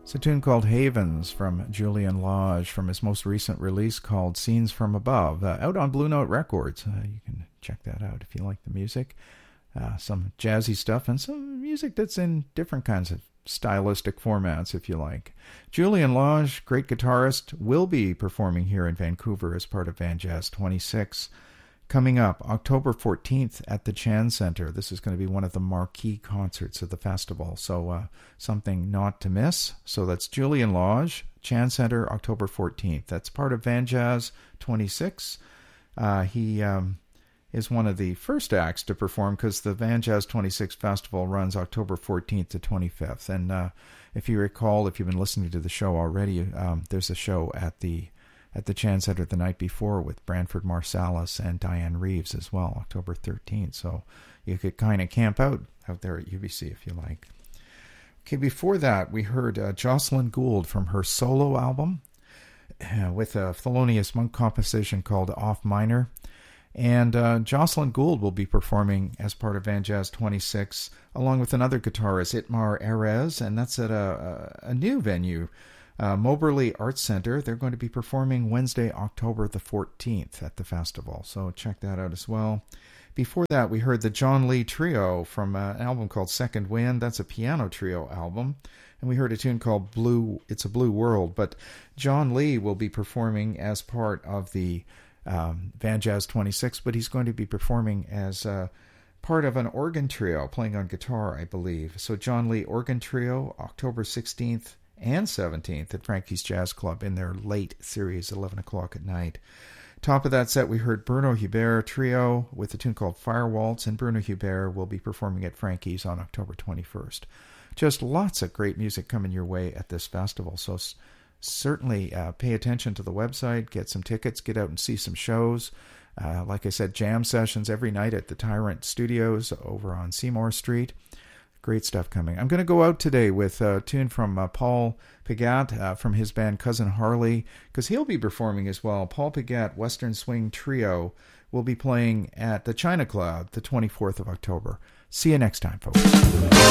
It's a tune called Havens from Julian Lage from his most recent release called Scenes from Above, out on Blue Note Records. You can check that out if you like the music. Some jazzy stuff and some music that's in different kinds of stylistic formats, if you like. Julian Lage, great guitarist, will be performing here in Vancouver as part of Van Jazz 26. Coming up October 14th at the Chan Center. This is going to be one of the marquee concerts of the festival, so something not to miss. So that's Julian Lage, Chan Center, October 14th. That's part of Van Jazz 26. He is one of the first acts to perform because the Van Jazz 26 festival runs October 14th to 25th. And if you recall, if you've been listening to the show already, there's a show at the Chan Center the night before with Branford Marsalis and Diane Reeves as well, October 13th. So you could kind of camp out there at UBC if you like. Okay, before that, we heard Jocelyn Gould from her solo album with a Thelonious Monk composition called Off Minor. And Jocelyn Gould will be performing as part of Van Jazz 26 along with another guitarist, Itmar Erez, and that's at a new venue, Moberly Arts Center. They're going to be performing Wednesday, October the 14th at the festival, so check that out as well. Before that, we heard the John Lee Trio from an album called Second Wind. That's a piano trio album. And we heard a tune called It's a Blue World. But John Lee will be performing as part of the Van Jazz 26, but he's going to be performing as part of an organ trio, playing on guitar, I believe. So John Lee Organ Trio, October 16th and 17th at Frankie's Jazz Club in their late series, 11 o'clock at night. Top of that set, we heard Bruno Hubert Trio with a tune called Fire Waltz, and Bruno Hubert will be performing at Frankie's on October 21st. Just lots of great music coming your way at this festival, so certainly pay attention to the website, get some tickets, get out and see some shows. Like I said, jam sessions every night at the Tyrant Studios over on Seymour Street. Great stuff coming. I'm going to go out today with a tune from Paul Pigat from his band Cousin Harley, because he'll be performing as well. Paul Pigat Western Swing Trio will be playing at the China Cloud the 24th of October. See you next time, folks.